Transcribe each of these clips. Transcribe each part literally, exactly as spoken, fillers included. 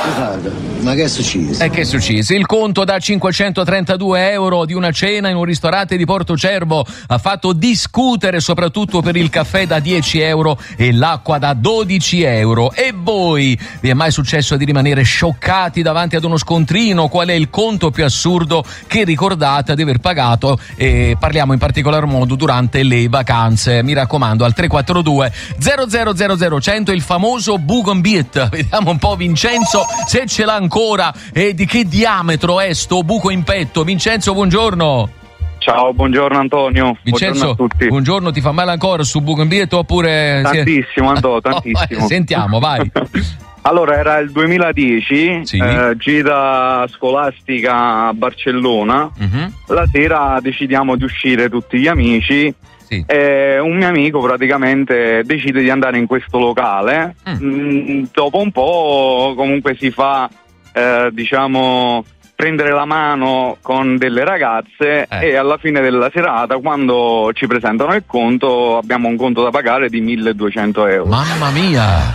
Ma che è successo? E che è successo? Il conto da cinquecentotrentadue euro di una cena in un ristorante di Portocervo ha fatto discutere, soprattutto per il caffè da dieci euro e l'acqua da dodici euro. E voi, vi è mai successo di rimanere scioccati davanti ad uno scontrino? Qual è il conto più assurdo che ricordate di aver pagato? E parliamo in particolar modo durante le vacanze. Mi raccomando, al tre quattro due zero zero zero zero cento il famoso Bugonbiet. Vediamo un po' Vincenzo se ce l'ha ancora e di che diametro è sto buco in petto. Vincenzo, buongiorno. Ciao, buongiorno Antonio. Vincenzo, buongiorno a tutti. Buongiorno, ti fa male ancora su buco in petto oppure... Tantissimo, Antonio, tantissimo. Sentiamo, vai. Allora, era il duemiladieci, sì. eh, gita scolastica a Barcellona. Uh-huh. La sera decidiamo di uscire tutti gli amici. Sì. E un mio amico praticamente decide di andare in questo locale. Mm. Mm, dopo un po' comunque si fa, eh, diciamo, prendere la mano con delle ragazze eh. e alla fine della serata, quando ci presentano il conto, abbiamo un conto da pagare di milleduecento euro. Mamma mia!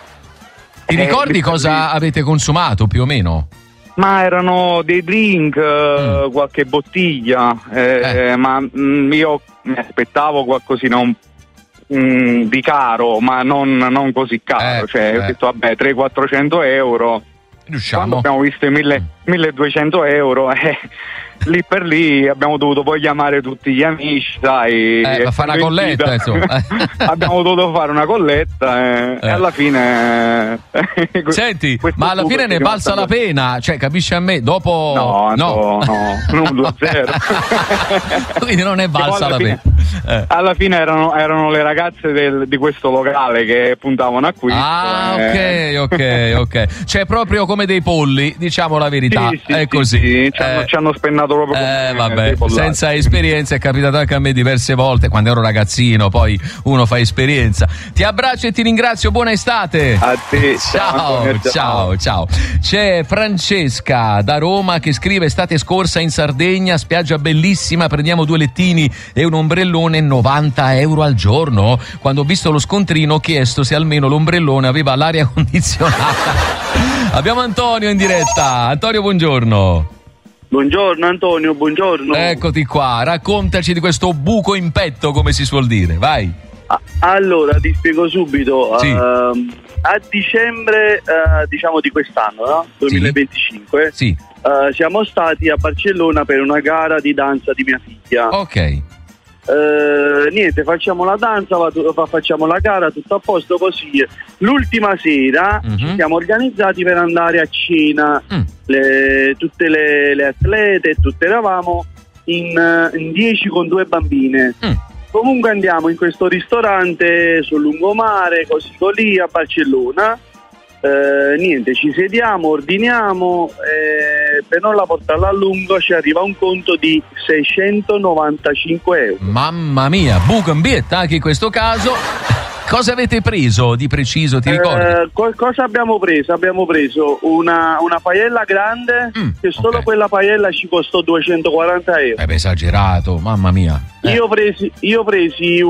Ti eh, ricordi cosa avete consumato più o meno? Ma erano dei drink, mm. qualche bottiglia, eh, eh. ma mh, io mi aspettavo qualcosina un, mh, di caro, ma non, non così caro. Eh, cioè, eh. ho detto, vabbè, trecento-quattrocento euro. Riusciamo. Quando abbiamo visto i mille, milleduecento euro, eh, lì per lì abbiamo dovuto poi chiamare tutti gli amici, sai, eh, per fare una colletta, insomma. Abbiamo dovuto fare una colletta eh, eh. e alla fine senti, ma alla fine ne è valsa la pena, cioè, capisci a me, dopo no no no, no due zero quindi non è valsa la fine, pena eh. Alla fine erano, erano le ragazze del, di questo locale che puntavano a questo. Ah, eh. ok, ok, ok. Cioè, proprio come dei polli, diciamo la verità, sì, sì, è sì, così. Sì. Ci, hanno, eh. ci hanno spennato proprio eh, come vabbè, senza esperienza. È capitato anche a me diverse volte quando ero ragazzino, poi uno fa esperienza. Ti abbraccio e ti ringrazio, buona estate. A te. Ciao, ciao, ciao, ciao. C'è Francesca da Roma che scrive: estate scorsa in Sardegna, spiaggia bellissima, prendiamo due lettini e un ombrellone, novanta euro al giorno. Quando ho visto lo scontrino ho chiesto se almeno l'ombrellone aveva l'aria condizionata. Abbiamo Antonio in diretta. Antonio, buongiorno. Buongiorno Antonio, buongiorno. Eccoti qua, raccontaci di questo buco in petto, come si suol dire, vai. Ah, allora ti spiego subito. Sì. Uh, a dicembre uh, diciamo di quest'anno, no? duemilaventicinque, sì. Uh, siamo stati a Barcellona per una gara di danza di mia figlia. Ok. Uh, niente, facciamo la danza, facciamo la gara, tutto a posto così. L'ultima sera uh-huh. ci siamo organizzati per andare a cena. Mm. Le, tutte le, le atlete, tutte eravamo in, in dieci con due bambine. Mm. Comunque andiamo in questo ristorante sul lungomare, così così, a Barcellona. Eh, niente, ci sediamo, ordiniamo, eh, per non la portarla a lungo ci arriva un conto di seicentonovantacinque euro. Mamma mia, buco in bietta anche in questo caso. Cosa avete preso di preciso, ti ricordi? Eh, co- cosa abbiamo preso? Abbiamo preso una, una paella grande, mm, che solo okay. quella paella ci costò duecentoquaranta euro. Eh beh, esagerato, mamma mia. Eh. Io presi, io presi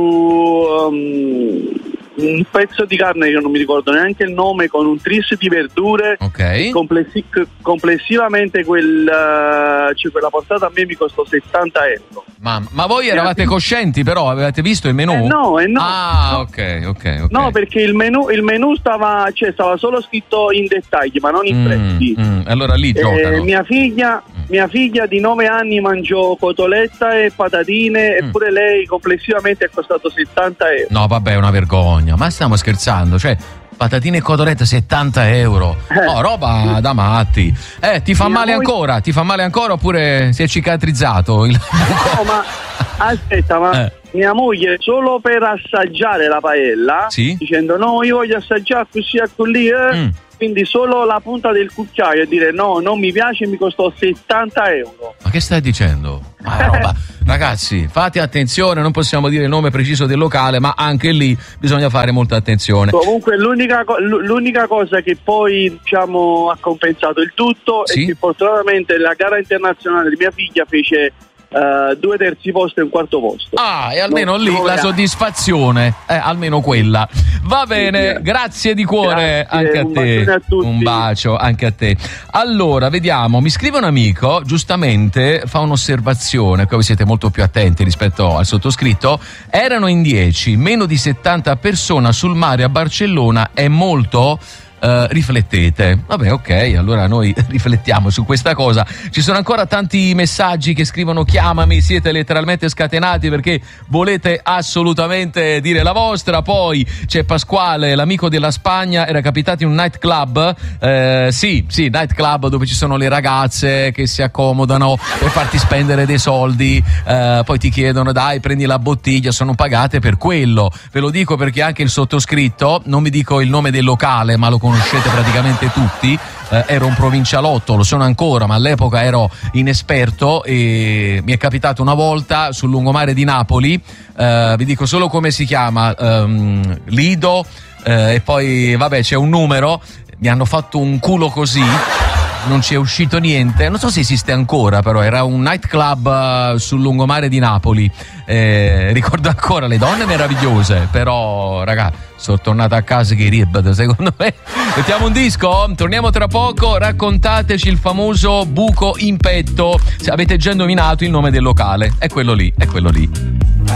um, un pezzo di carne che non mi ricordo neanche il nome, con un tris di verdure. Ok. Complessi- complessivamente quel, uh, cioè quella portata a me mi costò settanta euro. Ma, ma voi eravate coscienti, però avevate visto il menù? Eh no, eh no. Ah, no. ok, ok, ok. No, perché il menù, il menù stava, cioè stava solo scritto in dettagli, ma non in mm, prezzi. Mm, allora lì giocano. Eh, mia figlia, mm. mia figlia di nove anni mangiò cotoletta e patatine, mm. eppure lei complessivamente è costato settanta euro. No, vabbè, è una vergogna. Ma stiamo scherzando, cioè patatine e cotolette settanta euro. Eh. Oh, roba da matti. Eh, ti fa mia male moglie... ancora? Ti fa male ancora oppure si è cicatrizzato? Il... No, ma aspetta, ma eh. mia moglie solo per assaggiare la paella, sì? dicendo no, io voglio assaggiare così e così, eh. mm. quindi solo la punta del cucchiaio e dire no, non mi piace, mi costò settanta euro. Ma che stai dicendo? Ma roba. Ragazzi, fate attenzione, non possiamo dire il nome preciso del locale, ma anche lì bisogna fare molta attenzione. Comunque l'unica, l'unica cosa che poi diciamo ha compensato il tutto sì? è che fortunatamente la gara internazionale di mia figlia fece Uh, due terzi posto e un quarto posto. Ah, e almeno non lì la vogliamo. soddisfazione, eh, almeno quella. Va bene, sì, grazie di cuore. Grazie, anche a un te. A tutti. Un bacio anche a te. Allora, vediamo, mi scrive un amico, giustamente fa un'osservazione, qui voi siete molto più attenti rispetto al sottoscritto. Erano in dieci, meno di settanta persone sul mare a Barcellona è molto. Uh, riflettete. Vabbè, ok, allora noi riflettiamo su questa cosa. Ci sono ancora tanti messaggi che scrivono chiamami, siete letteralmente scatenati perché volete assolutamente dire la vostra. Poi c'è Pasquale, l'amico della Spagna, era capitato in un nightclub, eh, sì, sì, nightclub dove ci sono le ragazze che si accomodano per farti spendere dei soldi, eh, poi ti chiedono dai prendi la bottiglia, sono pagate per quello. Ve lo dico perché anche il sottoscritto, non vi dico il nome del locale ma lo conoscete praticamente tutti, eh, ero un provincialotto, lo sono ancora, ma all'epoca ero inesperto e mi è capitato una volta sul lungomare di Napoli, eh, vi dico solo come si chiama, um, Lido, eh, e poi vabbè c'è un numero, mi hanno fatto un culo così, non ci è uscito niente, non so se esiste ancora, però era un nightclub uh, sul lungomare di Napoli, eh, ricordo ancora le donne meravigliose, però ragazzi sono tornato a casa che ribada secondo me. Mettiamo un disco, torniamo tra poco, raccontateci il famoso buco in petto, se avete già indovinato il nome del locale, è quello lì, è quello lì.